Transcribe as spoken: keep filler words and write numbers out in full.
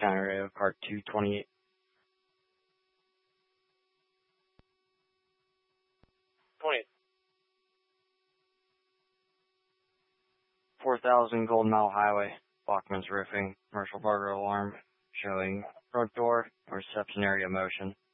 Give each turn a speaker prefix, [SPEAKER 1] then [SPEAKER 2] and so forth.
[SPEAKER 1] County Radio, Part two twenty-eight.
[SPEAKER 2] twenty.
[SPEAKER 1] four thousand Golden Mile Highway, Bachman's Roofing, commercial burglar alarm, showing front door or reception area motion.